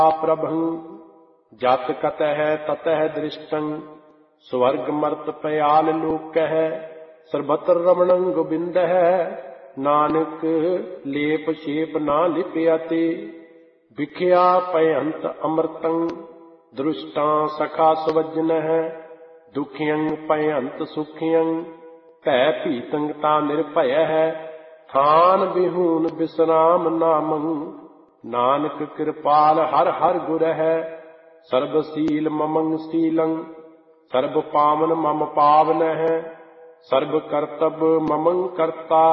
प्रभं जत कतः ततः दृष्टं स्वर्ग मर्त पयाल लोकः सर्वत्र रमणं गोविंदः नानक लेप शेप ना लिप्यते विख्या पयंत अमृतं दृष्टा सखा स्वजनः दुखियं पयंत सुखियं भै पीतंगता निर्भयः थान बिहून विश्राम नामं नानक कृपाल हर हर गुर है सर्वशील ममंग शीलं सर्व पावन मम पावन है सर्व कर्तव्य ममंग कर्ता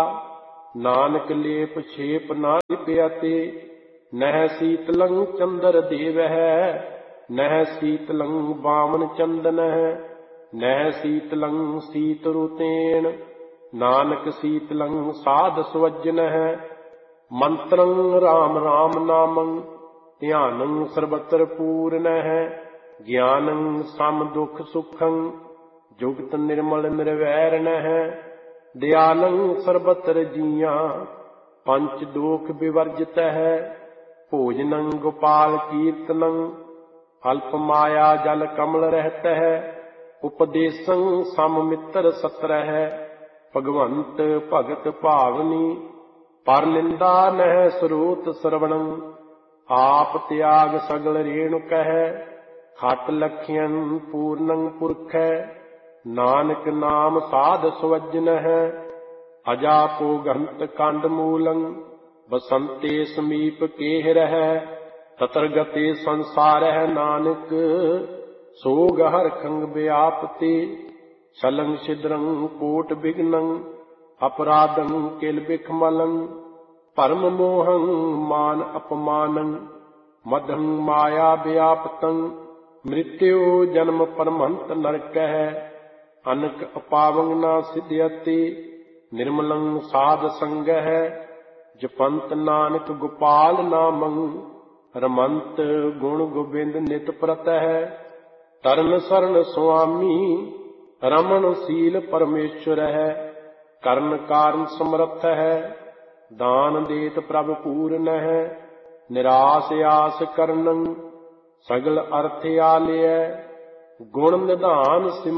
नानक लेप छेप ना लिप्यते नह शीतलं चंद्र देव है नह शीतलं वामन चंदन है नह शीतलं शीत ऋतेन नानक शीतलं साध स्वजन है मंत्रं राम राम नामं ध्यानं सर्वत्र पूर्ण है ज्ञानं सम दुख सुखं जुगत निर्मल निर्वैरण है दयालं सर्वत्र जिया पंच दोख विवर्जित है भोजनं गोपाल कीर्तनं अल्प माया जल कमल रहत है उपदेशं सम मित्र सत्र है भगवंत भगत भावनी पर निंदा नह स्रोत श्रवणं आप त्याग सगल रेणुक है खट लखियन पूर्णं पुरख है नानक नाम साध स्वजन है अजापो गंत कांड मूलं बसंते समीप केह रह ततर गते संसार है नानक सोग हर खंग व्यापते छलं छिद्रं कोट विघ्नं अपराधं किल बिखमलं परम मोहं मान अपमानं मदं माया व्यापतं मृत्यु जन्म परमहंत नरकः अनक अपावं न सिद्ध्यति निर्मलं साध संगः जपंत नानक गोपाल नामं रमंत गुण गोविंद नित प्रतः तरन शरण स्वामी रमण शील परमेश्वर है कर्ण कारण समर्थ है दान देत प्रभ पूर्ण है निराश आस करनं सगल अर्थ आलय गुण निधान